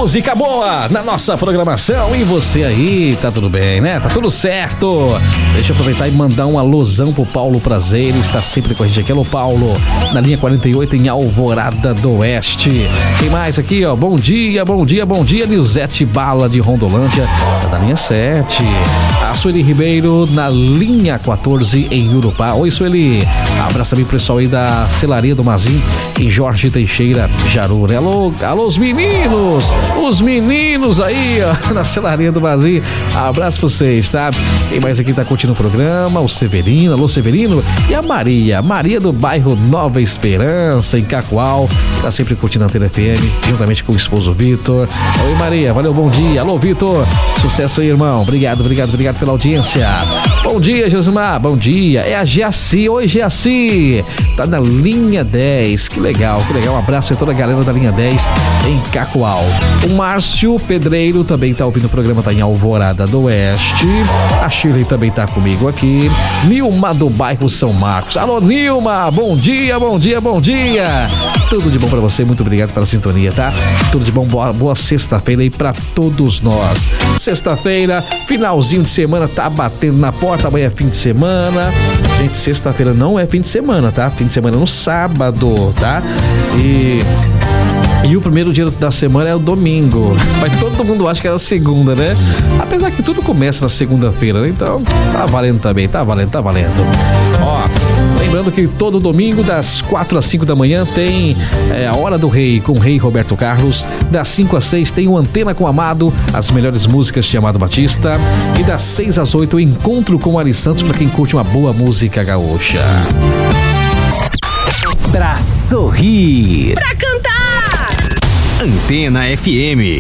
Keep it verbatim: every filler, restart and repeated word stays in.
música boa na nossa programação. E você aí, tá tudo bem, né? Tá tudo certo. Deixa eu aproveitar e mandar um alusão pro Paulo Prazeres, tá sempre com a gente aqui. Alô, Paulo, na linha quarenta e oito em Alvorada do Oeste. Tem mais aqui, ó. Bom dia, bom dia, bom dia, Nilzete Bala de Rondolândia, tá na linha sete. A Sueli Ribeiro na linha quatorze em Urupá. Oi, Sueli. Abraço também pro pessoal aí da Celaria do Mazim em Jorge Teixeira, Jarur. Alô, alô, os meninos, os meninos aí, ó, na Celaria do Mazim. Abraço pra vocês, tá? Quem mais aqui tá curtindo o programa? O Severino, alô, Severino. E a Maria, Maria do bairro Nova Esperança, em Cacoal. Tá sempre curtindo a Antena F M, juntamente com o esposo Vitor. Oi, Maria, valeu, bom dia. Alô, Vitor, sucesso aí, irmão. Obrigado, obrigado, obrigado pela audiência. Bom dia, Josimar, bom dia. É a Giaci, oi, Giaci. Tá na linha dez, que legal, que legal. Um abraço a toda a galera da linha dez em Cacoal. O Márcio Pedreiro também tá ouvindo o programa, tá em Alvorada do Oeste. A Shirley também tá comigo aqui. Nilma do bairro São Marcos. Alô, Nilma, bom dia, bom dia, bom dia. Tudo de bom pra você, muito obrigado pela sintonia, tá? Tudo de bom, boa, boa sexta-feira aí pra todos nós. Sexta-feira, finalzinho de semana tá batendo na porta, amanhã é fim de semana. Gente, sexta-feira não é fim de semana, tá? Fim de semana no sábado, tá? E... E o primeiro dia da semana é o domingo. Mas todo mundo acha que é a segunda, né? Apesar que tudo começa na segunda-feira, né? Então, tá valendo também, tá valendo, tá valendo. Ó, lembrando que todo domingo, das quatro às cinco da manhã, tem é, a Hora do Rei com o Rei Roberto Carlos. Das cinco às seis tem o Antena com Amado, as melhores músicas de Amado Batista. E das seis às oito, o Encontro com Ari Santos, pra quem curte uma boa música gaúcha. Pra sorrir. Pra cantar. Antena F M.